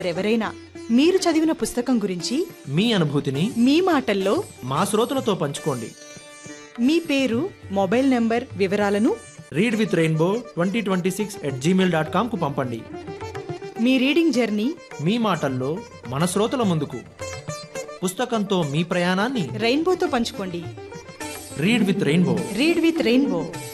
ఎవరైనా మీరు చదివిన పుస్తకం గురించి మీ అనుభూతిని మీ మాటల్లో మా శ్రోతలతో పంచుకోండి. మీ పేరు, మొబైల్ నంబర్ వివరాలను readwithrainbow2026@gmail.com కు పంపండి. మీ రీడింగ్ జర్నీ మీ మాటల్లో మన శ్రోతల ముందుకు. పుస్తకంతో మీ ప్రయాణాన్ని రెయిన్బోతో పంచుకోండి. Read with rainbow. Read with rainbow.